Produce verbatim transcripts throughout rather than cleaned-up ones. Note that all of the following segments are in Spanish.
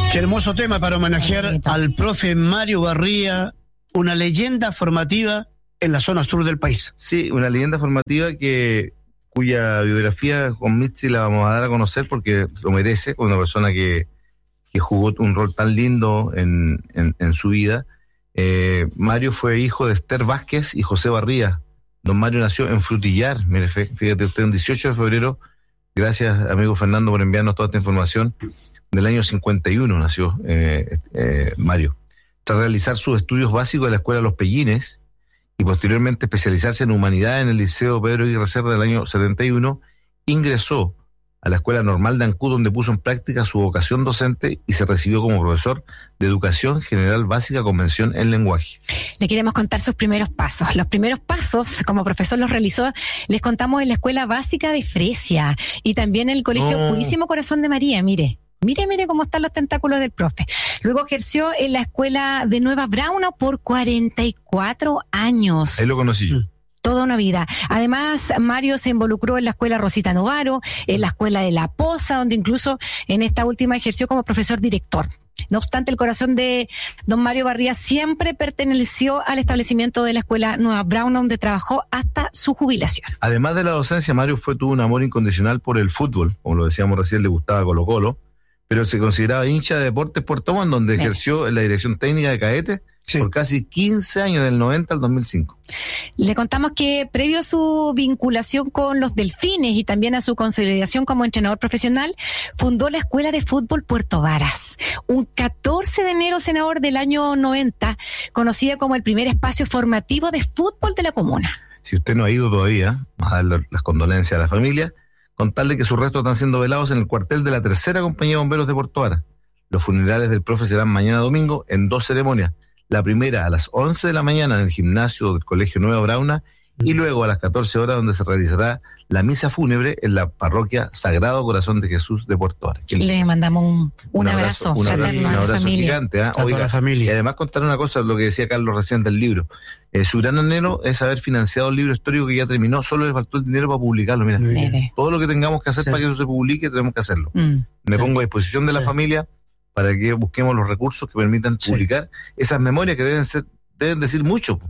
Qué hermoso tema para homenajear al profe Mario Barría, una leyenda formativa en la zona sur del país. Sí, una leyenda formativa que cuya biografía con Mitzi la vamos a dar a conocer porque lo merece, una persona que, que jugó un rol tan lindo en, en, en su vida. Eh, Mario fue hijo de Esther Vázquez y José Barría. Don Mario nació en Frutillar, mire, fíjate usted, un dieciocho de febrero. Gracias, amigo Fernando, por enviarnos toda esta información. Del año cincuenta y uno nació eh, eh, Mario. Tras realizar sus estudios básicos en la Escuela Los Pellines y posteriormente especializarse en Humanidad en el Liceo Pedro Aguirre Cerda del año setenta y uno, ingresó a la Escuela Normal de Ancud, donde puso en práctica su vocación docente y se recibió como profesor de Educación General Básica con mención en lenguaje. Le queremos contar sus primeros pasos. Los primeros pasos, como profesor los realizó, les contamos en la Escuela Básica de Fresia y también en el Colegio Oh. Purísimo Corazón de María, mire. Mire, mire cómo están los tentáculos del profe. Luego ejerció en la Escuela de Nueva Brauna por cuarenta y cuatro años. Ahí lo conocí yo. Toda una vida. Además, Mario se involucró en la Escuela Rosita Novaro, en la Escuela de La Poza, donde incluso en esta última ejerció como profesor director. No obstante, el corazón de don Mario Barría siempre perteneció al establecimiento de la Escuela Nueva Brauna, donde trabajó hasta su jubilación. Además de la docencia, Mario fue tuvo un amor incondicional por el fútbol. Como lo decíamos recién, le gustaba Colo Colo, pero se consideraba hincha de Deportes Puerto Montt, donde Sí. ejerció en la dirección técnica de Cadetes Sí. por casi quince años, del noventa al dos mil cinco. Le contamos que previo a su vinculación con los Delfines y también a su consolidación como entrenador profesional, fundó la Escuela de Fútbol Puerto Varas. Un catorce de enero, senador, del año noventa, conocida como el primer espacio formativo de fútbol de la comuna. Si usted no ha ido todavía, vamos a darle las condolencias a la familia, contarle que sus restos están siendo velados en el cuartel de la tercera compañía de bomberos de Puerto Varas. Los funerales del profe serán mañana domingo en dos ceremonias. La primera a las once de la mañana en el gimnasio del Colegio Nueva Brauna y luego a las catorce horas donde se realizará la misa fúnebre en la parroquia Sagrado Corazón de Jesús de Puerto Varas. Le mandamos un, un, Un abrazo, un abrazo, fraterno un a la abrazo familia. gigante. ¿eh? A toda Oiga, la familia. y además contar una cosa, lo que decía Carlos recién del libro. Eh, su gran anhelo es haber financiado el libro histórico que ya terminó, solo le faltó el dinero para publicarlo. Mira, Muy bien. Mire. todo lo que tengamos que hacer Sí. para que eso se publique, tenemos que hacerlo. Mm. Me Sí. pongo a disposición de la Sí. familia para que busquemos los recursos que permitan Sí. publicar esas memorias que deben ser, deben decir mucho.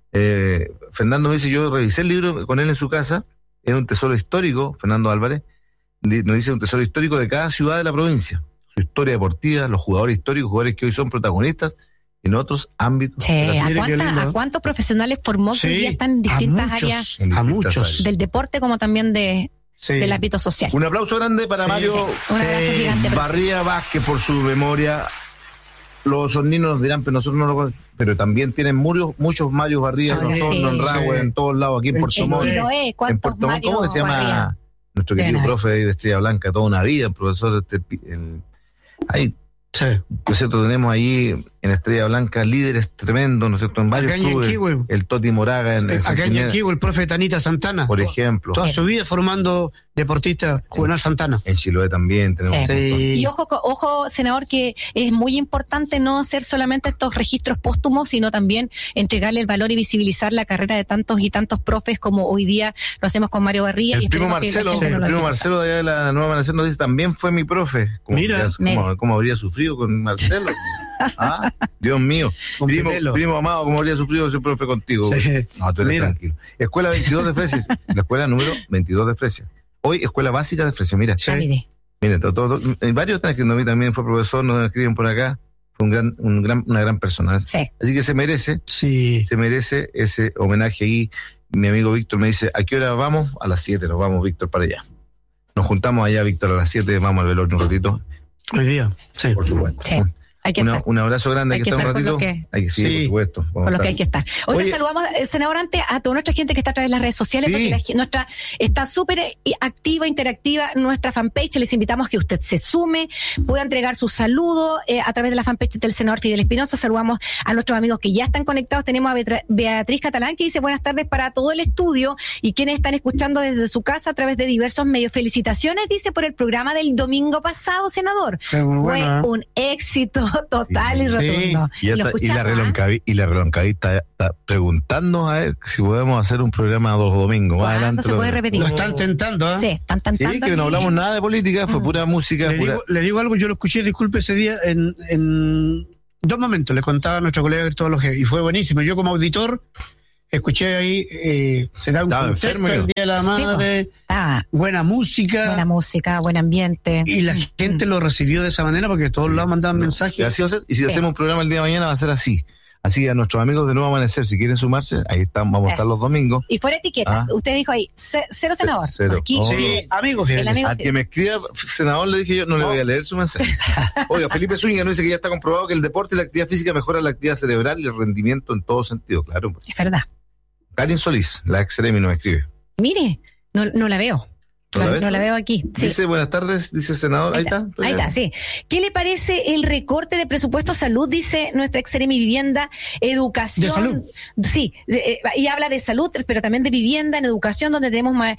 Eh, Fernando me dice, yo revisé el libro con él en su casa, es un tesoro histórico, Fernando Álvarez, di- nos dice un tesoro histórico de cada ciudad de la provincia, su historia deportiva, los jugadores históricos, jugadores que hoy son protagonistas en otros ámbitos. Sí, de la ¿a, ciudad. Mire qué cuánta- lindo. ¿a cuántos profesionales formó que Sí, hoy día están en a distintas muchos, áreas En a distintas muchos. áreas. del deporte como también de, Sí. del ámbito social? Un aplauso grande para Sí. Mario Un abrazo Sí. gigante. Barría Vázquez por su memoria. Los sorninos nos dirán, pero nosotros no lo conocemos. Pero también tienen muchos, muchos Marios Barría, Ahora en sí. Osorno, en Rahue, Sí. en todos lados, aquí en En Puerto En Montt. Chiloé. Chiloé, En ¿cuántos Puerto Montt, Mario ¿cómo se llama Barría? nuestro Deben querido haber. profe de Estrella Blanca? Toda una vida, el profesor de este, pi- el, hay, Sí. ¿no es cierto? Tenemos ahí en Estrella Blanca líderes tremendos, ¿no es cierto? En varios Acá en clubes. Yanquihue. El Toti Moraga en, en Acá en Santiñera, Yanquihue, el profe Tanita Santana. por ejemplo. Toda su vida formando deportista Juvenal Santana. En Chiloé también tenemos. Sí. un montón. Sí. Y ojo, co- ojo, senador, que es muy importante no hacer solamente estos registros póstumos, sino también entregarle el valor y visibilizar la carrera de tantos y tantos profes como hoy día lo hacemos con Mario Barría. El y primo esperemos que la Marcelo, gente el no lo primo deje Marcelo de allá de la Nueva Amanecer nos dice, también fue mi profe. ¿Cómo, Mira. ya- cómo- Mire. cómo habría sufrido con Marcelo? Ah, Dios mío. Con Primo, Petelo. primo amado, ¿cómo habría sufrido ese profe contigo? Sí. No, tú eres Mira. tranquilo. Escuela veintidós de Fresia, la escuela número veintidós de Fresia. Hoy, escuela básica de Fresia, mira. Sí. Ah, mire. Miren, todo, todo- eh, varios están escribiendo, a mí también fue profesor, nos escriben por acá. Fue un gran, un gran, una gran persona. Sí. Así que se merece, Sí. se merece ese homenaje ahí. Mi amigo Víctor me dice, ¿a qué hora vamos? A las siete nos vamos, Víctor, para allá. Nos juntamos allá, Víctor, a las siete, vamos al velorio un ratito, Hoy día. Sí. por supuesto. Sí. Un, Hay que una- estar. un abrazo grande, Hay hay que que estar un estar ratito. con lo que- Hay que, sí, Sí. por supuesto. Vamos Por a lo que hay estar. que estar. Hoy Oye. le saludamos, eh, senador, antes a toda nuestra gente que está a través de las redes sociales, Sí. porque la gen- nuestra está súper eh, activa, interactiva nuestra fanpage. Les invitamos a que usted se sume, pueda entregar su saludo eh, a través de la fanpage del senador Fidel Espinosa. Saludamos a nuestros amigos que ya están conectados. Tenemos a Betra- Beatriz Catalán, que dice buenas tardes para todo el estudio y quienes están escuchando desde su casa a través de diversos medios. Felicitaciones, dice, por el programa del domingo pasado, senador. Fue muy Fue bueno, ¿eh? un éxito, total Sí. y rotundo. Y, ya Y lo está- y la escuchamos, ¿ah? reloncaví, y la reloncavista está preguntándonos a ver si podemos hacer un programa dos domingos. Más ¿Cuándo adelante se lo- puede repetir? Lo están tentando, ¿ah? Sí, están Sí, tentando. que no aquí. hablamos nada de política, fue Mm. pura música. Le pura- digo, le digo algo, yo lo escuché, disculpe, ese día en, en dos momentos. Le contaba a nuestro colega Virtual G y fue buenísimo. Yo como auditor escuché ahí, eh, se da un Estaba contexto enfermo, el yo. Día de la Madre, Ah, buena música, buena música, buen ambiente. y la gente lo recibió de esa manera porque de todos lados mandaban Y mensajes. así va a ser. Y si Sí. hacemos un programa el día de mañana va a ser así. Así que a nuestros amigos de Nuevo Amanecer, si quieren sumarse, ahí están, vamos a estar Eso. los domingos. Y fuera etiqueta, Ah. usted dijo ahí, ce- cero senador. Cero. Aquí, Oh. Sí, amigos, El fíjate. amigo- Al que me escriba, senador, le dije yo, no le voy a leer su mensaje. Oiga, Felipe Zúñiga nos dice que ya está comprobado que el deporte y la actividad física mejora la actividad cerebral y el rendimiento en todo sentido, claro. es verdad. Karin Solís, la ex Seremi, nos escribe. Mire, no, no la veo. ¿No la No, ves? no la veo aquí. Sí. Dice, buenas tardes, dice senador. Ahí está. Ahí está, sí. ¿Qué le parece el recorte de presupuesto a salud? Dice nuestra ex Seremi Vivienda, educación. De salud. Sí, eh, y habla de salud, pero también de vivienda, en educación, donde tenemos ma-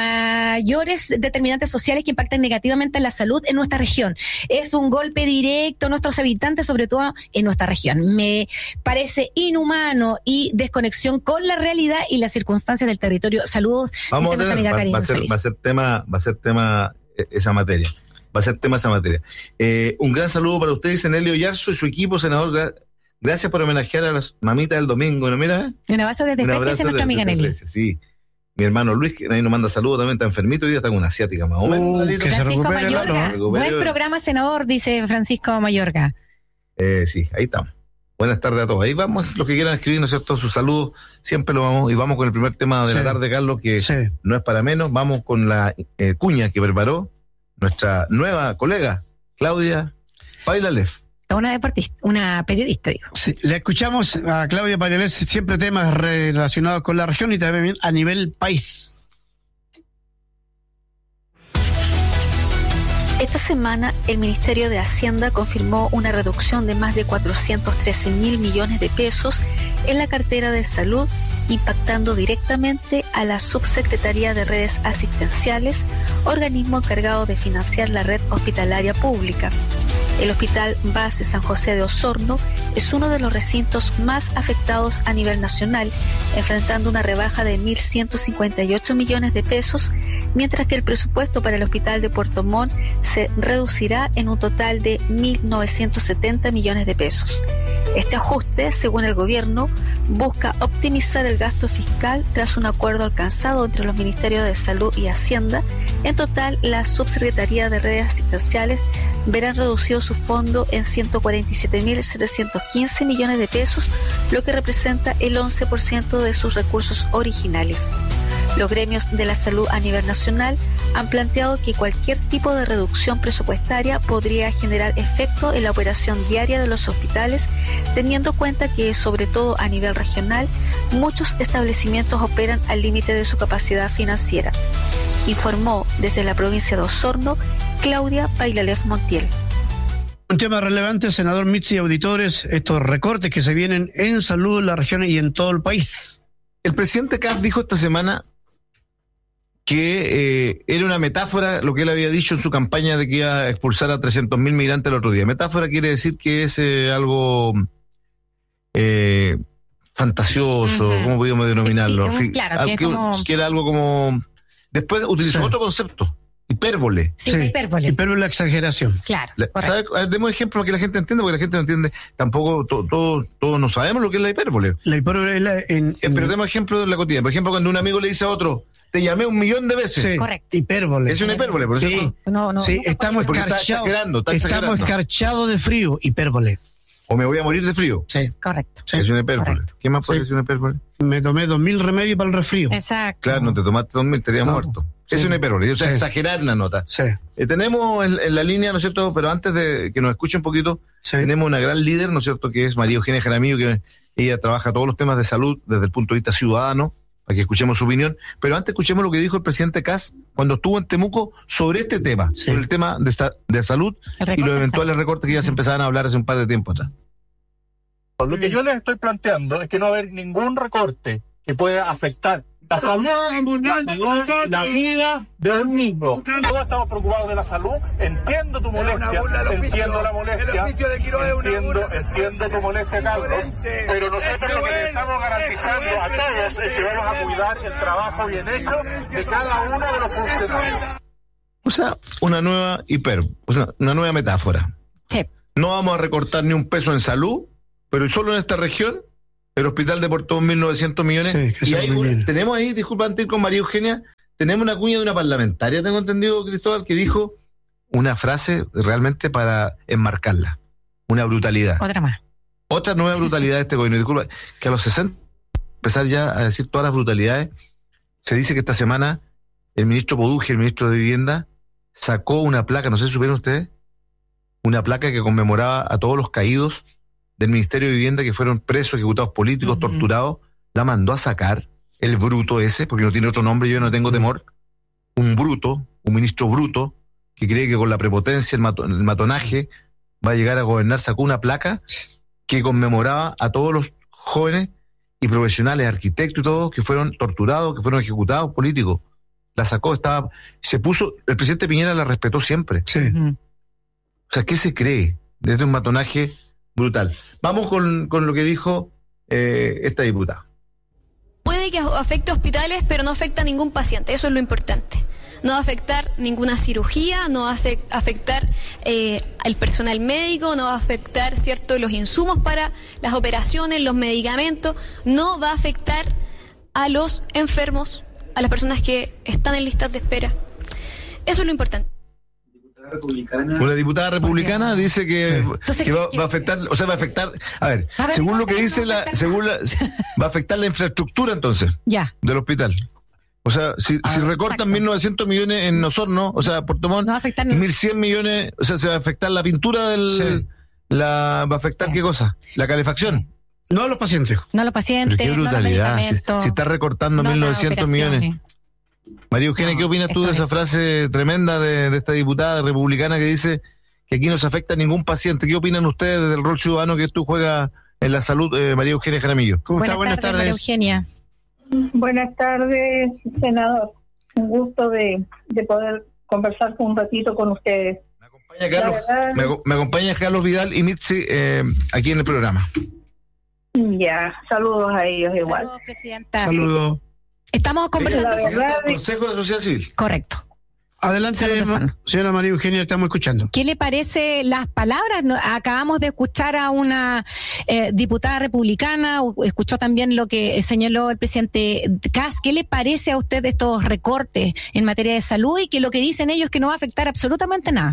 mayores determinantes sociales que impactan negativamente en la salud en nuestra región. Es un golpe directo a nuestros habitantes, sobre todo en nuestra región. Me parece inhumano y desconexión con la realidad y las circunstancias del territorio. Saludos, Vamos a dice nuestra tener, amiga va, Karin va a ser, Solís. va a ser tema, va a ser tema eh, esa materia. Va a ser tema esa materia. Eh, un gran saludo para ustedes, Nelio Yarzo y su equipo, senador. Gra- gracias por homenajear a las mamitas del domingo. ¿No? Mira, ¿eh? Un abrazo desde Un Especia, abrazo dice nuestra de- amiga de- de- Nelly. Sí. Mi hermano Luis, que ahí nos manda saludos también, está enfermito hoy día, está con una asiática más o menos. Uh, Lalito. que se Francisco recupere, Mayorga. Lalo, ¿eh? Recupere. Buen programa, senador, dice Francisco Mayorga. Eh, sí, ahí estamos. Buenas tardes a todos. Ahí vamos, los que quieran escribir, ¿no es cierto? Sus saludos, siempre lo vamos. Y vamos con el primer tema de Sí. la tarde, Carlos, que Sí. no es para menos. Vamos con la eh, cuña que preparó nuestra nueva colega, Claudia Pailales. Una deportista, una periodista, digo. Sí, le escuchamos a Claudia Paredes, siempre temas relacionados con la región y también a nivel país. Esta semana, el Ministerio de Hacienda confirmó una reducción de más de cuatrocientos trece mil millones de pesos en la cartera de salud, impactando directamente a la Subsecretaría de Redes Asistenciales, organismo encargado de financiar la red hospitalaria pública. El Hospital Base San José de Osorno es uno de los recintos más afectados a nivel nacional, enfrentando una rebaja de mil ciento cincuenta y ocho millones de pesos, mientras que el presupuesto para el Hospital de Puerto Montt se reducirá en un total de mil novecientos setenta millones de pesos. Este ajuste, según el gobierno, busca optimizar el gasto fiscal tras un acuerdo alcanzado entre los Ministerios de Salud y Hacienda. En total, la Subsecretaría de Redes Asistenciales verán reducido su fondo en ciento cuarenta y siete mil setecientos quince millones de pesos, lo que representa el once por ciento de sus recursos originales. Los gremios de la salud a nivel nacional han planteado que cualquier tipo de reducción presupuestaria podría generar efecto en la operación diaria de los hospitales, teniendo en cuenta que, sobre todo a nivel regional, muchos establecimientos operan al límite de su capacidad financiera. Informó desde la provincia de Osorno, Claudia Pailales Montiel. Un tema relevante, senador Mitzi y auditores, estos recortes que se vienen en salud en la región y en todo el país. El presidente Kass dijo esta semana que eh, era una metáfora lo que él había dicho en su campaña de que iba a expulsar a trescientos mil migrantes el otro día. Metáfora quiere decir que es eh, algo eh, fantasioso, Ujú. ¿cómo podríamos denominarlo? Sí, En fin, claro, algo que es que, como- que era algo como... Después utilizó Sí. otro concepto, hipérbole. Sí, la hipérbole. Y pero la exageración. Claro, La- correcto. ¿sabe? A ver, demos ejemplos que la gente entienda, porque la gente no entiende, tampoco to- todo- todos no sabemos lo que es la hipérbole. La hipérbole es la- en, Eh, en- Pero demos ejemplos de la cotidiana. Por ejemplo, cuando un amigo le dice a otro, te llamé un millón de veces. sí, Correcto. hipérbole. Es una hipérbole, por Sí. ejemplo. No, no, Sí, nunca estamos porque está escarchados. exagerando, está Estamos exagerando. escarchados de frío, hipérbole. O me voy a morir de frío. Sí. Correcto. Sí. Es una hipérbole. Correcto. ¿Qué más puede Sí. ser una hipérbole? Me tomé dos mil remedios para el resfrío. Exacto. Claro, no te tomaste dos mil, estarías No. muerto. Sí. Es una hipérbole. O sea, Sí. exagerar una nota. Sí, Eh, tenemos en, en la línea, ¿no es cierto? Pero antes de que nos escuche un poquito, sí. tenemos una gran líder, ¿no es cierto? Que es María Eugenia Jaramillo, que ella trabaja todos los temas de salud desde el punto de vista ciudadano, para que escuchemos su opinión. Pero antes escuchemos lo que dijo el presidente Kass cuando estuvo en Temuco sobre este tema, Sí. sobre el tema de, esta, de salud El y recorte los de eventuales salud. recortes que ya se empezaban a hablar hace un par de tiempo atrás. Lo que yo les estoy planteando es que no va a haber ningún recorte que pueda afectar La salud es la vida del mismo. Todos estamos preocupados de la salud. Entiendo tu molestia. Entiendo la molestia. Entiendo, entiendo tu molestia, Carlos. Pero nosotros lo que le estamos garantizando a todos es que vamos a cuidar el trabajo bien hecho de cada uno de los funcionarios. O sea, una nueva hiper, o sea, una nueva metáfora. Sí. No vamos a recortar ni un peso en salud, pero solo en esta región, el hospital deportó mil novecientos millones. Sí, y hay un, tenemos ahí, disculpa antes con María Eugenia, tenemos una cuña de una parlamentaria, tengo entendido, Cristóbal, que dijo una frase realmente para enmarcarla. Una brutalidad. Otra más. Otra nueva brutalidad de este gobierno. Disculpa, que a los sesenta, empezar ya a decir todas las brutalidades, se dice que esta semana el ministro Poduje, el ministro de Vivienda, sacó una placa, no sé si supieron ustedes, una placa que conmemoraba a todos los caídos del Ministerio de Vivienda que fueron presos, ejecutados políticos, uh-huh. torturados. La mandó a sacar el bruto ese, porque no tiene otro nombre, yo no tengo temor. Un bruto, un ministro bruto, que cree que con la prepotencia, el, mato, el matonaje, va a llegar a gobernar, sacó una placa que conmemoraba a todos los jóvenes y profesionales, arquitectos y todos, que fueron torturados, que fueron ejecutados políticos. La sacó, estaba, se puso, el presidente Piñera la respetó siempre. Sí. O sea, ¿qué se cree? Desde un matonaje brutal. Vamos con, con lo que dijo eh, esta diputada. Puede que afecte a hospitales, pero no afecta a ningún paciente, eso es lo importante. No va a afectar ninguna cirugía, no va a afectar eh, al personal médico, no va a afectar, cierto, los insumos para las operaciones, los medicamentos, no va a afectar a los enfermos, a las personas que están en listas de espera. Eso es lo importante. Republicana. Una diputada republicana dice que, Entonces, que va, va a afectar, o sea, va a afectar, a ver, a ver según lo que dice la, según la, va a afectar la infraestructura entonces, ya, del hospital. O sea, si, ah, si recortan mil novecientos millones en Osorno, o sea, Puerto Montt, no mil cien millones, o sea, se va a afectar la pintura del, sí. la, va a afectar sí. ¿qué cosa? La calefacción. No a los pacientes. No a los pacientes. Pero qué brutalidad, no si, si está recortando no mil novecientos millones. María Eugenia, no, ¿qué opinas tú de esa frase tremenda de, de esta diputada republicana que dice que aquí no se afecta a ningún paciente? ¿Qué opinan ustedes del rol ciudadano que tú juegas en la salud, eh, María Eugenia Jaramillo? ¿Cómo está? Buenas tardes, María Eugenia. Buenas tardes, senador. Un gusto de, de poder conversar un ratito con ustedes. Me acompaña Carlos, verdad, me, me acompaña Carlos Vidal y Mitzi eh, aquí en el programa. Ya, saludos a ellos igual. Saludos, presidenta. Saludos. Estamos conversando con el Consejo de la Sociedad Civil. Correcto. Adelante, ma- señora María Eugenia, estamos escuchando. ¿Qué le parece las palabras? Acabamos de escuchar a una eh, diputada republicana, escuchó también lo que señaló el presidente Kast. ¿Qué le parece a usted de estos recortes en materia de salud y que lo que dicen ellos que no va a afectar absolutamente nada?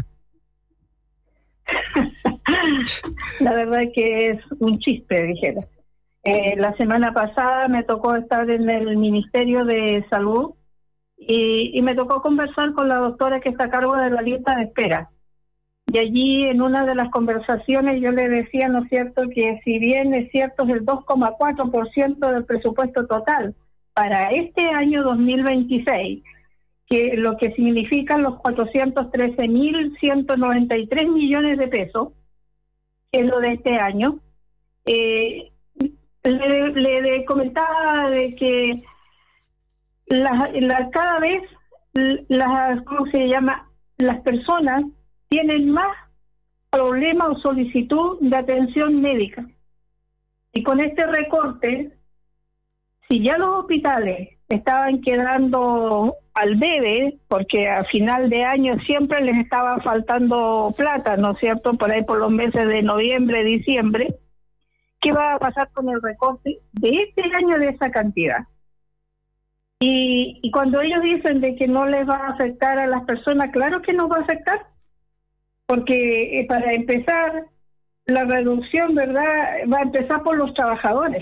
La verdad es que es un chiste, dijera. Eh, la semana pasada me tocó estar en el Ministerio de Salud y, y me tocó conversar con la doctora que está a cargo de la lista de espera. Y allí en una de las conversaciones yo le decía, ¿no es cierto?, que si bien es cierto es el dos coma cuatro por ciento del presupuesto total para este año dos mil veintiséis, que lo que significan los cuatrocientos trece mil ciento noventa y tres millones de pesos, que es lo de este año, eh, Le, le, le comentaba de que la, la, cada vez las, ¿cómo se llama? Las personas tienen más problema o solicitud de atención médica. Y con este recorte, si ya los hospitales estaban quedando al debe, porque a final de año siempre les estaba faltando plata, ¿no es cierto?, por ahí por los meses de noviembre, diciembre, ¿qué va a pasar con el recorte de este año de esa cantidad? Y, y cuando ellos dicen de que no les va a afectar a las personas, claro que nos va a afectar, porque eh, para empezar, la reducción, ¿verdad?, va a empezar por los trabajadores,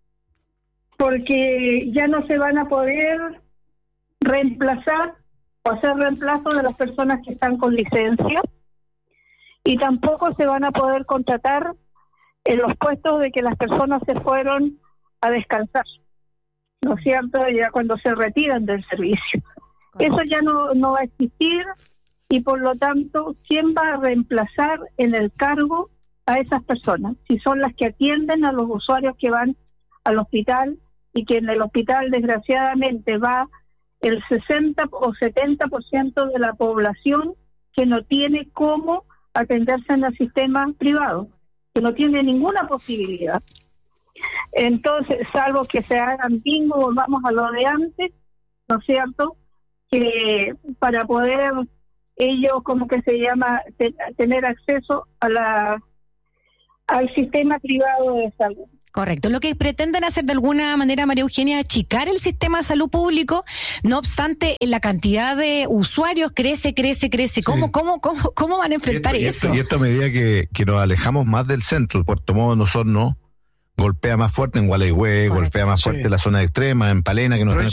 porque ya no se van a poder reemplazar o hacer reemplazo de las personas que están con licencia, y tampoco se van a poder contratar en los puestos de que las personas se fueron a descansar, ¿no es cierto?, ya cuando se retiran del servicio. Eso ya no, no va a existir, y por lo tanto, ¿quién va a reemplazar en el cargo a esas personas? Si son las que atienden a los usuarios que van al hospital y que en el hospital desgraciadamente va el sesenta o setenta por ciento de la población que no tiene cómo atenderse en el sistema privado, que no tiene ninguna posibilidad. Entonces, salvo que se hagan bingo, volvamos a lo de antes, ¿no es cierto?, que para poder ellos, como que se llama, te, tener acceso a la al sistema privado de salud. Correcto. Lo que pretenden hacer de alguna manera, María Eugenia, es achicar el sistema de salud público. No obstante, la cantidad de usuarios crece, crece, crece. ¿Cómo, sí. cómo, cómo, cómo van a enfrentar y eso? esto, y, esto, y esto a medida que, que nos alejamos más del centro, el Puerto Montt, Osorno, golpea más fuerte en Gualeguay, golpea más fuerte en sí. la zona extrema, en Palena, que nos